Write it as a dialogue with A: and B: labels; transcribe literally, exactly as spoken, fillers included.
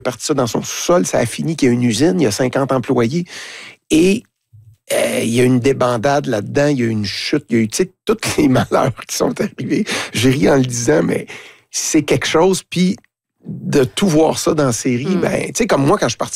A: parti ça dans son sous-sol, ça a fini qu'il y a une usine, il y a cinquante employés, et euh, il y a une débandade là-dedans, il y a une chute, il y a eu, tu sais, tous les malheurs qui sont arrivés. J'ai ri en le disant, mais c'est quelque chose, puis de tout voir ça dans la série, mm. ben, tu sais, comme moi, quand je suis parti